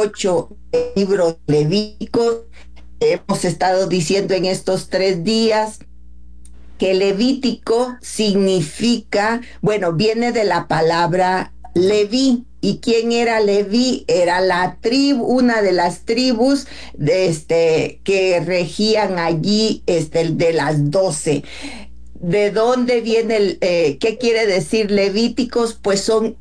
8 libros levíticos. Hemos estado diciendo en estos 3 días que Levítico significa, bueno, viene de la palabra Leví. ¿Y quién era Leví? Era la tribu, una de las tribus que regían allí de las 12. ¿De dónde viene qué quiere decir Levíticos? Pues son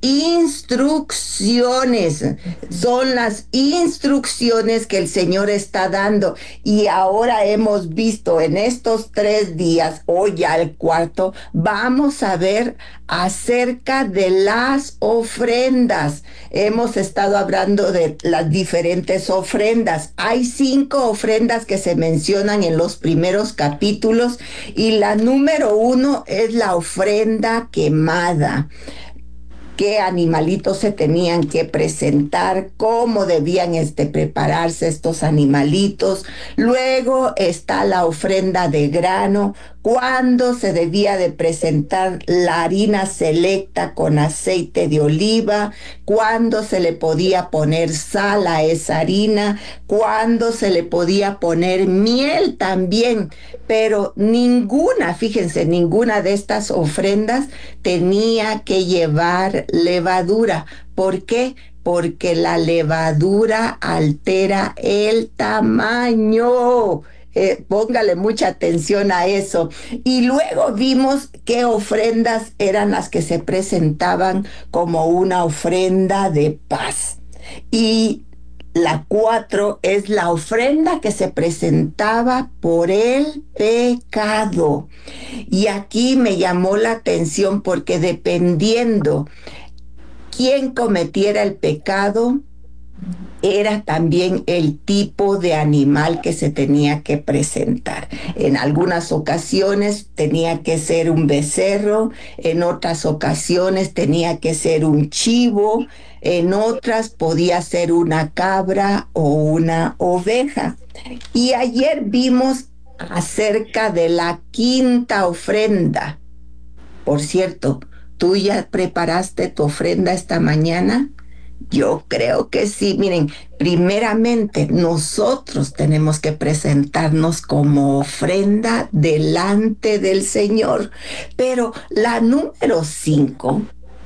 instrucciones, son las instrucciones que el Señor está dando. Y ahora hemos visto en estos 3 días, hoy ya el cuarto, vamos a ver acerca de las ofrendas. Hemos estado hablando de las diferentes ofrendas. Hay 5 ofrendas que se mencionan en los primeros capítulos y la número 1 es la ofrenda quemada. Qué animalitos se tenían que presentar, cómo debían prepararse estos animalitos. Luego está la ofrenda de grano, cuándo se debía de presentar la harina selecta con aceite de oliva, cuándo se le podía poner sal a esa harina, cuándo se le podía poner miel también, pero ninguna, fíjense, ninguna de estas ofrendas tenía que llevar levadura. ¿Por qué? Porque la levadura altera el tamaño. Póngale mucha atención a eso. Y luego vimos qué ofrendas eran las que se presentaban como una ofrenda de paz. Y la 4 es la ofrenda que se presentaba por el pecado. Y aquí me llamó la atención porque dependiendo quién cometiera el pecado, era también el tipo de animal que se tenía que presentar. En algunas ocasiones tenía que ser un becerro, en otras ocasiones tenía que ser un chivo, en otras podía ser una cabra o una oveja. Y ayer vimos acerca de la quinta ofrenda. Por cierto, ¿tú ya preparaste tu ofrenda esta mañana? Yo creo que sí. Miren, primeramente nosotros tenemos que presentarnos como ofrenda delante del Señor. Pero la número 5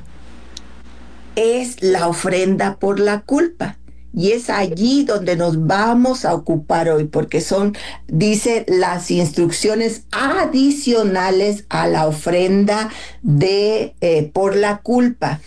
es la ofrenda por la culpa. Y es allí donde nos vamos a ocupar hoy, porque son, dice, las instrucciones adicionales a la ofrenda por la culpa.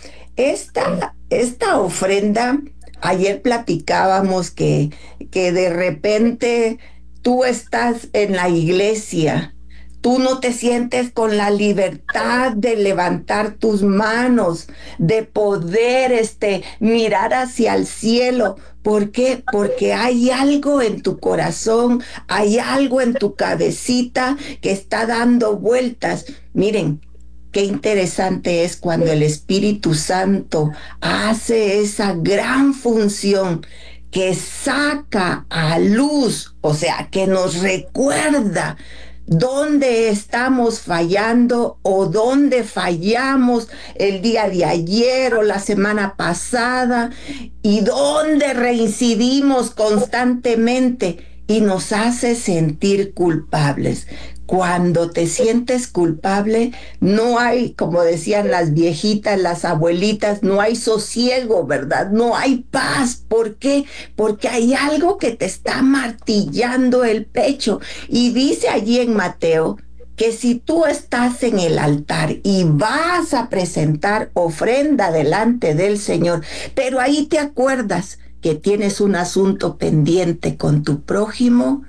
Esta ofrenda, ayer platicábamos que de repente tú estás en la iglesia. Tú no te sientes con la libertad de levantar tus manos, de poder mirar hacia el cielo. ¿Por qué? Porque hay algo en tu corazón, hay algo en tu cabecita que está dando vueltas. Miren, qué interesante es cuando el Espíritu Santo hace esa gran función que saca a luz, o sea, que nos recuerda dónde estamos fallando o dónde fallamos el día de ayer o la semana pasada y dónde reincidimos constantemente y nos hace sentir culpables. Cuando te sientes culpable, no hay, como decían las viejitas, las abuelitas, no hay sosiego, ¿verdad? No hay paz. ¿Por qué? Porque hay algo que te está martillando el pecho. Y dice allí en Mateo que si tú estás en el altar y vas a presentar ofrenda delante del Señor, pero ahí te acuerdas que tienes un asunto pendiente con tu prójimo,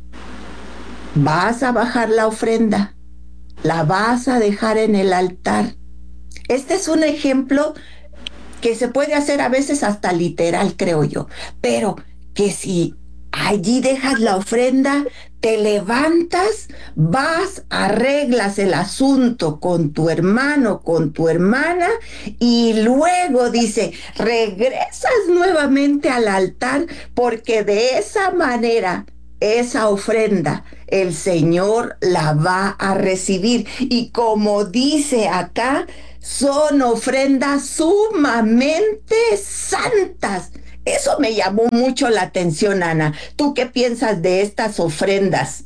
vas a bajar la ofrenda, la vas a dejar en el altar. Este es un ejemplo que se puede hacer a veces hasta literal, creo yo, pero que si allí dejas la ofrenda, te levantas, vas, arreglas el asunto con tu hermano, con tu hermana, y luego dice, regresas nuevamente al altar, porque de esa manera esa ofrenda el Señor la va a recibir. Y como dice acá, son ofrendas sumamente santas Eso me llamó mucho la atención, Ana. ¿Tú qué piensas de estas ofrendas?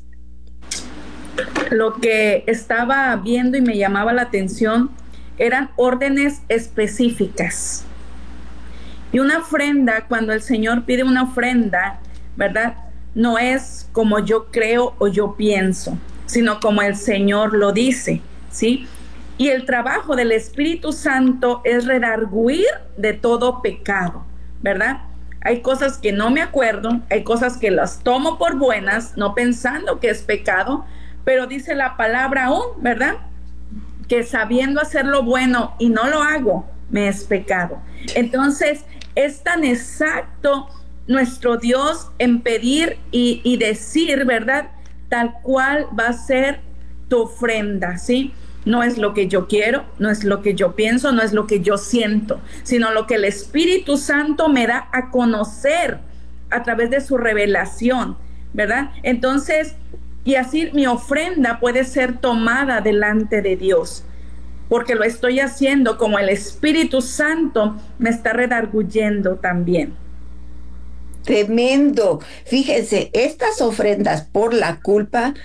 Lo que estaba viendo y me llamaba la atención eran órdenes específicas. Y una ofrenda, cuando el Señor pide una ofrenda, ¿verdad? No es como yo creo o yo pienso, sino como el Señor lo dice, ¿sí? Y el trabajo del Espíritu Santo es redarguir de todo pecado, ¿verdad? Hay cosas que no me acuerdo, hay cosas que las tomo por buenas, no pensando que es pecado, pero dice la palabra aún, ¿verdad? Que sabiendo hacer lo bueno y no lo hago, me es pecado. Entonces, es tan exacto nuestro Dios en pedir y decir, ¿verdad? Tal cual va a ser tu ofrenda, ¿sí? No es lo que yo quiero, no es lo que yo pienso, no es lo que yo siento, sino lo que el Espíritu Santo me da a conocer a través de su revelación, ¿verdad? Entonces, y así mi ofrenda puede ser tomada delante de Dios, porque lo estoy haciendo como el Espíritu Santo me está redarguyendo también. Tremendo. Fíjense, estas ofrendas por la culpa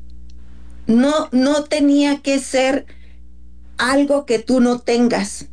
no tenía que ser algo que tú no tengas,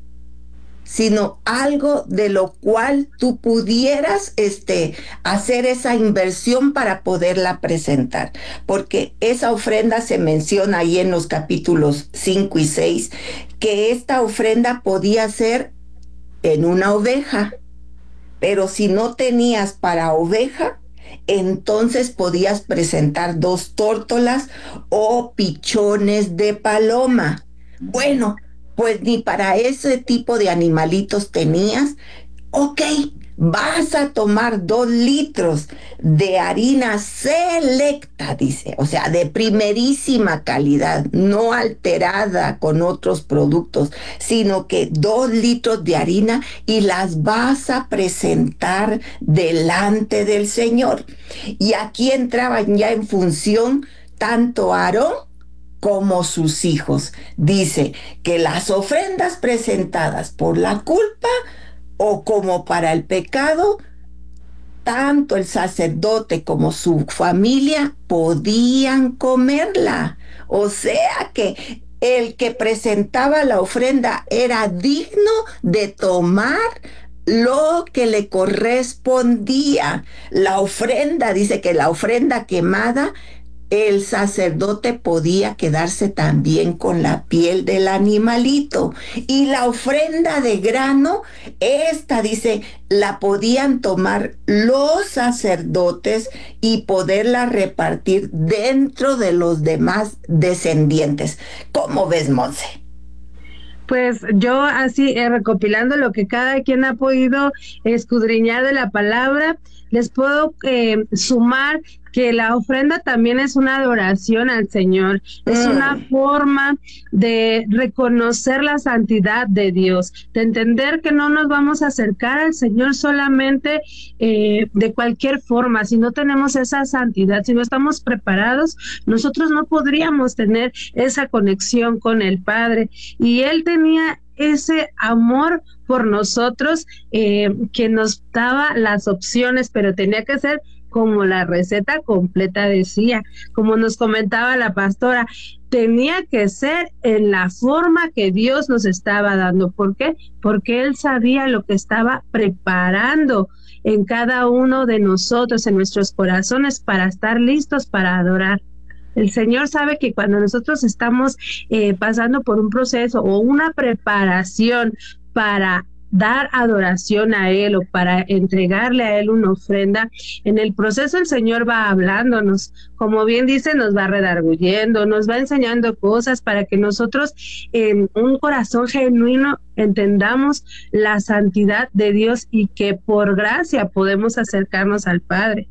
sino algo de lo cual tú pudieras hacer esa inversión para poderla presentar. Porque esa ofrenda se menciona ahí en los capítulos 5 y 6 que esta ofrenda podía ser en una oveja, pero si no tenías para oveja, entonces podías presentar 2 tórtolas o pichones de paloma. Bueno, pues ni para ese tipo de animalitos tenías. Ok, vas a tomar 2 litros de harina selecta, dice, o sea, de primerísima calidad, no alterada con otros productos, sino que 2 litros de harina y las vas a presentar delante del Señor. Y aquí entraban ya en función tanto Aarón como sus hijos. Dice que las ofrendas presentadas por la culpa o como para el pecado, tanto el sacerdote como su familia podían comerla. O sea que el que presentaba la ofrenda era digno de tomar lo que le correspondía. La ofrenda, dice que la ofrenda quemada, el sacerdote podía quedarse también con la piel del animalito. Y la ofrenda de grano, esta dice, la podían tomar los sacerdotes y poderla repartir dentro de los demás descendientes. ¿Cómo ves, Monse? Pues yo así recopilando lo que cada quien ha podido escudriñar de la palabra, les puedo sumar que la ofrenda también es una adoración al Señor, es una forma de reconocer la santidad de Dios, de entender que no nos vamos a acercar al Señor solamente de cualquier forma. Si no tenemos esa santidad, si no estamos preparados, nosotros no podríamos tener esa conexión con el Padre. Y Él tenía ese amor por nosotros, que nos daba las opciones, pero tenía que ser como la receta completa decía, como nos comentaba la pastora, tenía que ser en la forma que Dios nos estaba dando. ¿Por qué? Porque Él sabía lo que estaba preparando en cada uno de nosotros, en nuestros corazones, para estar listos para adorar. El Señor sabe que cuando nosotros estamos pasando por un proceso o una preparación para dar adoración a Él o para entregarle a Él una ofrenda, en el proceso el Señor va hablándonos, como bien dice, nos va redarguyendo, nos va enseñando cosas para que nosotros en un corazón genuino entendamos la santidad de Dios y que por gracia podemos acercarnos al Padre.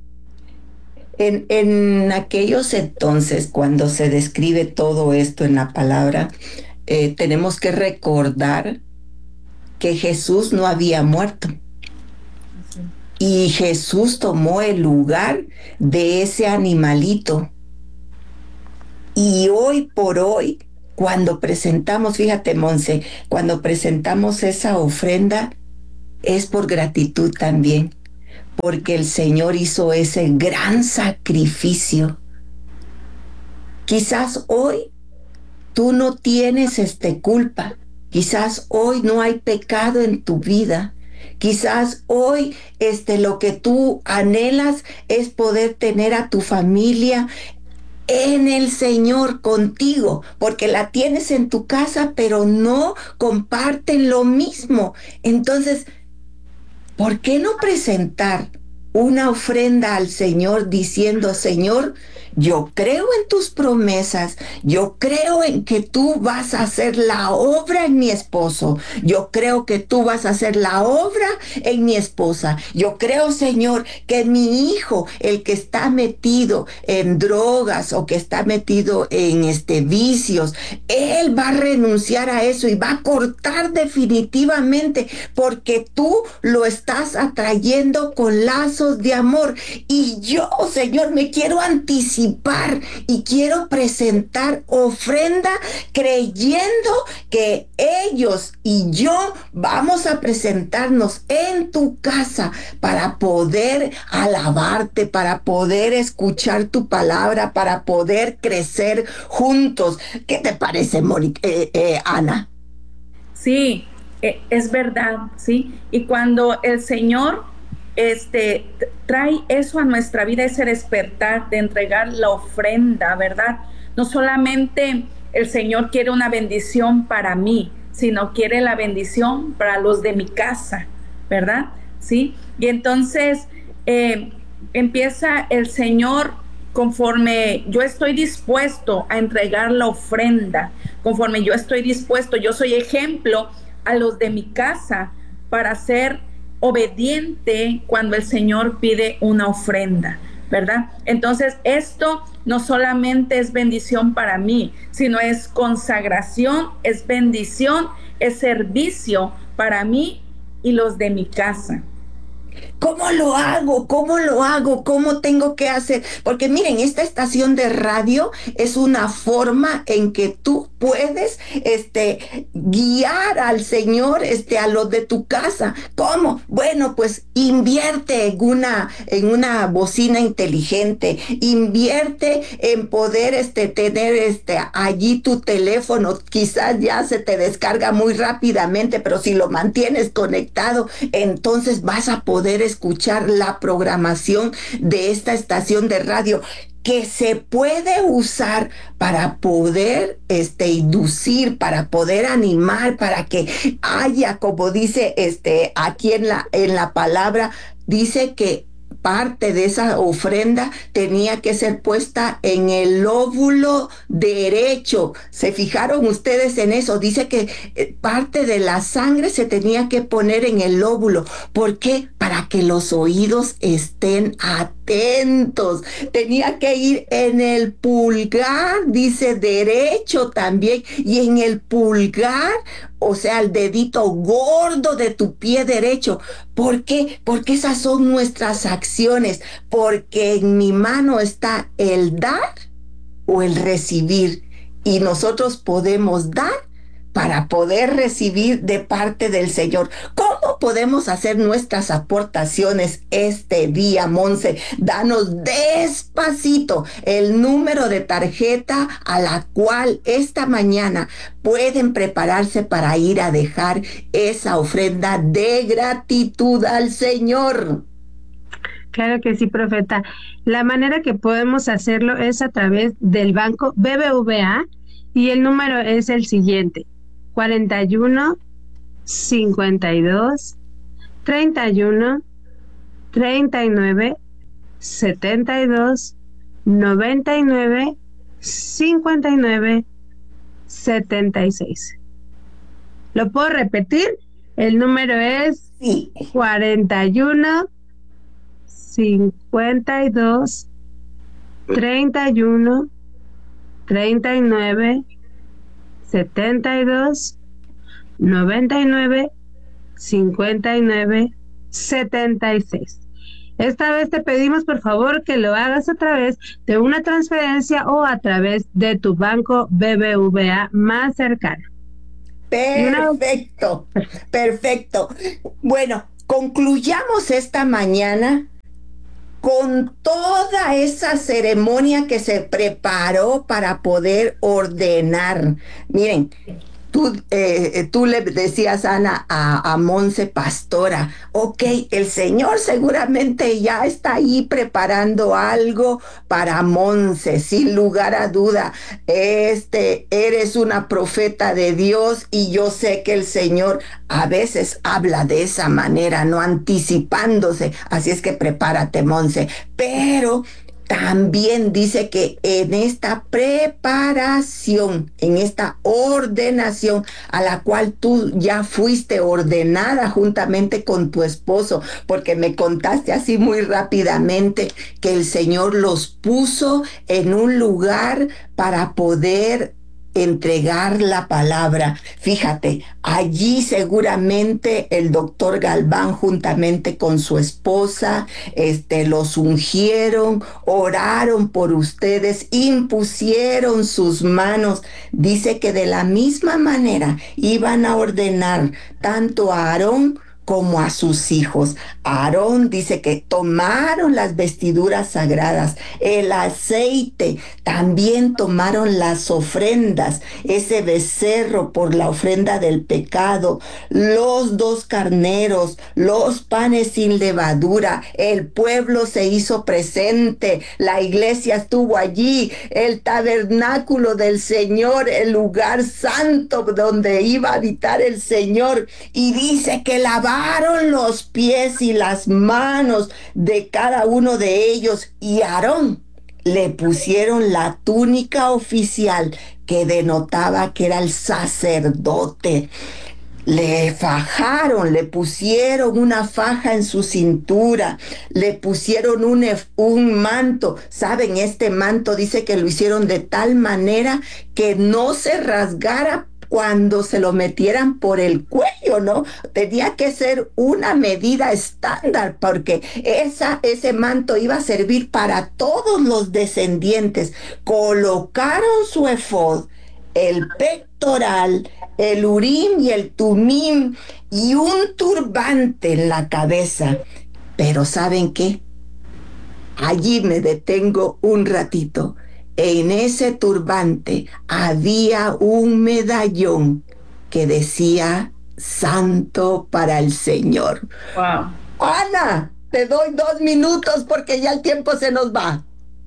En aquellos entonces, cuando se describe todo esto en la palabra, tenemos que recordar que Jesús no había muerto. Y Jesús tomó el lugar de ese animalito. Y hoy por hoy, cuando presentamos, fíjate, Monse, cuando presentamos esa ofrenda, es por gratitud también, porque el Señor hizo ese gran sacrificio. Quizás hoy tú no tienes culpa, quizás hoy no hay pecado en tu vida. Quizás hoy lo que tú anhelas es poder tener a tu familia en el Señor contigo, porque la tienes en tu casa, pero no comparten lo mismo. Entonces, ¿por qué no presentar una ofrenda al Señor diciendo, Señor, yo creo en tus promesas, yo creo en que tú vas a hacer la obra en mi esposo, yo creo que tú vas a hacer la obra en mi esposa, yo creo, Señor, que mi hijo, el que está metido en drogas o que está metido en vicios, él va a renunciar a eso y va a cortar definitivamente, porque tú lo estás atrayendo con lazos de amor. Y yo, Señor, me quiero anticipar y quiero presentar ofrenda creyendo que ellos y yo vamos a presentarnos en tu casa para poder alabarte, para poder escuchar tu palabra, para poder crecer juntos. ¿Qué te parece, Ana? Sí, es verdad, ¿sí? Y cuando el Señor trae eso a nuestra vida, ese despertar de entregar la ofrenda, ¿verdad? No solamente el Señor quiere una bendición para mí, sino quiere la bendición para los de mi casa, ¿verdad? ¿Sí? Y entonces empieza el Señor, conforme yo estoy dispuesto a entregar la ofrenda, conforme yo estoy dispuesto, yo soy ejemplo a los de mi casa para ser obediente cuando el Señor pide una ofrenda, ¿verdad? Entonces esto no solamente es bendición para mí, sino es consagración, es bendición, es servicio para mí y los de mi casa. ¿Cómo lo hago? ¿Cómo lo hago? ¿Cómo tengo que hacer? Porque miren, esta estación de radio es una forma en que tú puedes guiar al Señor a los de tu casa. ¿Cómo? Bueno, pues invierte en una bocina inteligente, invierte en poder tener allí tu teléfono. Quizás ya se te descarga muy rápidamente, pero si lo mantienes conectado, entonces vas a poder escuchar la programación de esta estación de radio, que se puede usar para poder inducir, para poder animar, para que haya, como dice aquí en la palabra, dice que parte de esa ofrenda tenía que ser puesta en el lóbulo derecho. ¿Se fijaron ustedes en eso? Dice que parte de la sangre se tenía que poner en el lóbulo. ¿Por qué? Para que los oídos estén atentos. Tenía que ir en el pulgar, dice derecho también, y en el pulgar, o sea, el dedito gordo de tu pie derecho. ¿Por qué? Porque esas son nuestras acciones, porque en mi mano está el dar o el recibir, y nosotros podemos dar para poder recibir de parte del Señor. ¿Cómo podemos hacer nuestras aportaciones este día, Monse? Danos despacito el número de tarjeta a la cual esta mañana pueden prepararse para ir a dejar esa ofrenda de gratitud al Señor. Claro que sí, profeta. La manera que podemos hacerlo es a través del banco BBVA y el número es el siguiente: 41 52 31 39 72 99 59 76. ¿Lo puedo repetir? El número es 41 52 31 39 72 99 59 76. Esta vez te pedimos por favor que lo hagas a través de una transferencia o a través de tu banco BBVA más cercano. Perfecto, perfecto. Bueno, concluyamos esta mañana con toda esa ceremonia que se preparó para poder ordenar. Miren, tú le decías, Ana, a Monse Pastora, ok, el Señor seguramente ya está ahí preparando algo para Monse, sin lugar a duda. Eres una profeta de Dios y yo sé que el Señor a veces habla de esa manera, no anticipándose. Así es que prepárate, Monse. Pero también dice que en esta preparación, en esta ordenación a la cual tú ya fuiste ordenada juntamente con tu esposo, porque me contaste así muy rápidamente que el Señor los puso en un lugar para poder entregar la palabra. Fíjate, allí seguramente el doctor Galván juntamente con su esposa, los ungieron, oraron por ustedes, impusieron sus manos. Dice que de la misma manera iban a ordenar tanto a Aarón como a sus hijos. Aarón dice que tomaron las vestiduras sagradas, el aceite, también tomaron las ofrendas, ese becerro por la ofrenda del pecado, los 2 carneros, los panes sin levadura. El pueblo se hizo presente, la iglesia estuvo allí, el tabernáculo del Señor, el lugar santo donde iba a habitar el Señor, y dice que lavaron los pies y las manos de cada uno de ellos, y a Aarón le pusieron la túnica oficial que denotaba que era el sacerdote. Le fajaron, le pusieron una faja en su cintura, le pusieron un manto. Saben, este manto dice que lo hicieron de tal manera que no se rasgara cuando se lo metieran por el cuello, ¿no? Tenía que ser una medida estándar, porque ese manto iba a servir para todos los descendientes. Colocaron su efod, el pectoral, el urim y el tumim y un turbante en la cabeza. Pero ¿saben qué? Allí me detengo un ratito. En ese turbante había un medallón que decía Santo para el Señor. Wow. Ana, te doy 2 minutos porque ya el tiempo se nos va.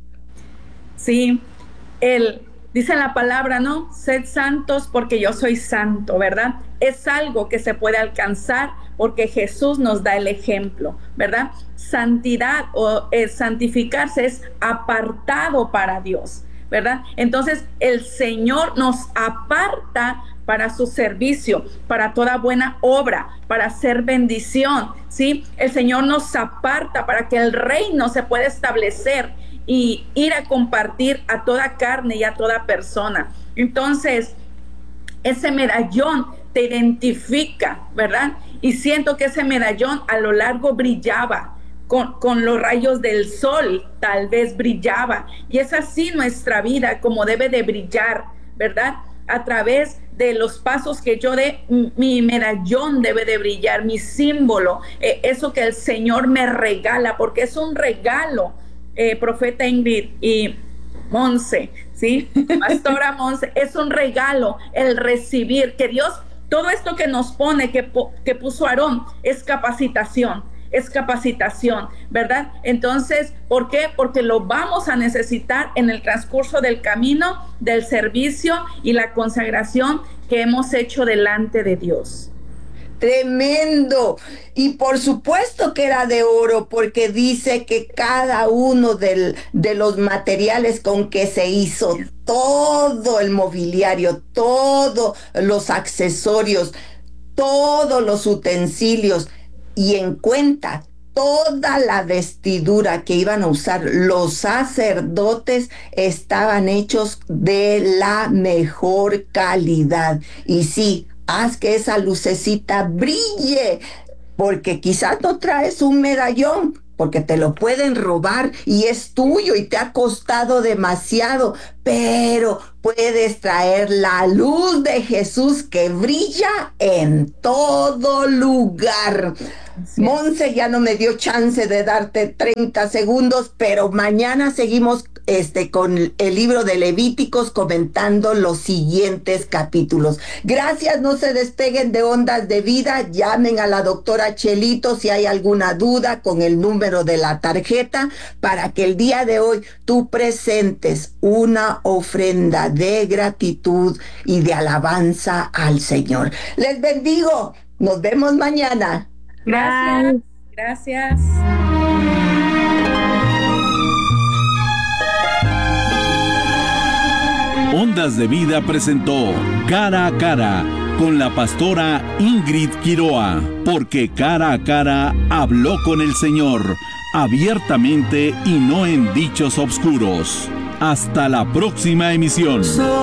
Sí, dice la palabra, ¿no? Sed santos porque yo soy santo, ¿verdad? Es algo que se puede alcanzar porque Jesús nos da el ejemplo, ¿verdad? Santidad o santificarse es apartado para Dios, ¿verdad? Entonces el Señor nos aparta para su servicio, para toda buena obra, para hacer bendición, ¿sí? El Señor nos aparta para que el reino se pueda establecer y ir a compartir a toda carne y a toda persona. Entonces, ese medallón te identifica, ¿verdad? Y siento que ese medallón a lo largo brillaba, con los rayos del sol, tal vez brillaba. Y es así nuestra vida como debe de brillar, ¿verdad? A través de los pasos que yo dé, mi medallón debe de brillar, mi símbolo, eso que el Señor me regala, porque es un regalo, profeta Ingrid y Monse, ¿sí? Pastora Monse, es un regalo el recibir, que Dios, todo esto que nos pone, que puso Aarón, es capacitación, ¿verdad? Entonces, ¿por qué? Porque lo vamos a necesitar en el transcurso del camino, del servicio y la consagración que hemos hecho delante de Dios. Tremendo. Y por supuesto que era de oro, porque dice que cada uno de los materiales con que se hizo todo el mobiliario, todos los accesorios, todos los utensilios, y en cuenta toda la vestidura que iban a usar los sacerdotes, estaban hechos de la mejor calidad. Y sí, haz que esa lucecita brille, porque quizás no traes un medallón, porque te lo pueden robar y es tuyo y te ha costado demasiado, pero puedes traer la luz de Jesús que brilla en todo lugar. Monse ya no me dio chance de darte 30 segundos, pero mañana seguimos con el libro de Levíticos comentando los siguientes capítulos. Gracias, no se despeguen de Ondas de Vida, llamen a la doctora Chelito si hay alguna duda con el número de la tarjeta para que el día de hoy tú presentes una ofrenda de gratitud y de alabanza al Señor. Les bendigo, nos vemos mañana. Gracias, gracias. Ondas de Vida presentó Cara a Cara con la pastora Ingrid Quiroa, porque cara a cara habló con el Señor, abiertamente y no en dichos obscuros. Hasta la próxima emisión.